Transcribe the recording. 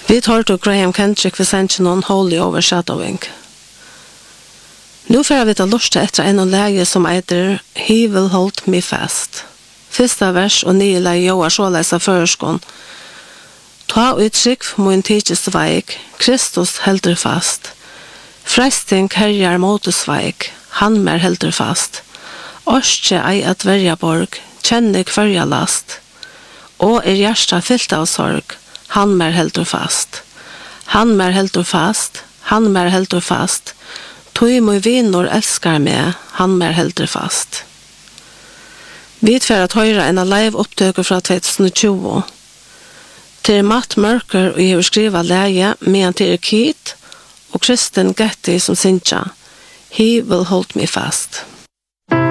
Vi tar til Graham Kendrick ved sengen Holy Overshadowing. Nu får vi ta lortet etter en läge som heter He will hold me fast. Fyrsta vers og nye leie joar såleis av føreskån. Ta uttrykk mun tidsist veik, Kristus heldur fast. Freisting herjar motesveik, han mer heldur fast. Årskje ei at verja borg, kjenne kvarja last. Og hjärsta fyllt av sorg, han mer heldur fast. Han mer heldur fast, han mer heldur fast. Tog moj vinor älskar meg, han mer heldur fast. Vi får att höra en live-upptöker fra 2020. Till Matt Merker och jag skriva läge med till Keith och Kristen Getty som synsja. He will hold me fast.